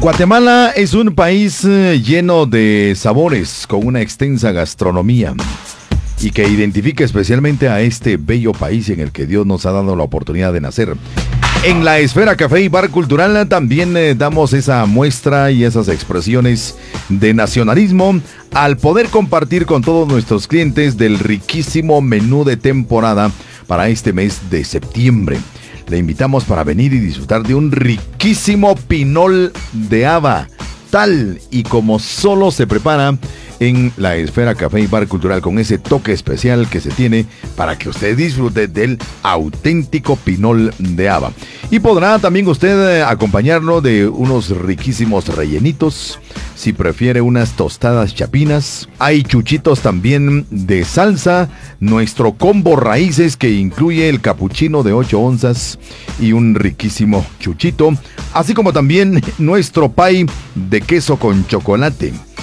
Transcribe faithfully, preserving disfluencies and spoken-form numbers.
Guatemala es un país lleno de sabores, con una extensa gastronomía y que identifica especialmente a este bello país en el que Dios nos ha dado la oportunidad de nacer. En la esfera Café y Bar Cultural también eh, damos esa muestra y esas expresiones de nacionalismo al poder compartir con todos nuestros clientes del riquísimo menú de temporada para este mes de septiembre. Le invitamos para venir y disfrutar de un riquísimo pinol de haba, tal y como solo se prepara en la esfera Café y Bar Cultural, con ese toque especial que se tiene para que usted disfrute del auténtico pinol de haba. Y podrá también usted acompañarlo de unos riquísimos rellenitos, si prefiere unas tostadas chapinas. Hay chuchitos también de salsa, nuestro combo raíces que incluye el capuchino de ocho onzas y un riquísimo chuchito, así como también nuestro pay de queso con chocolate.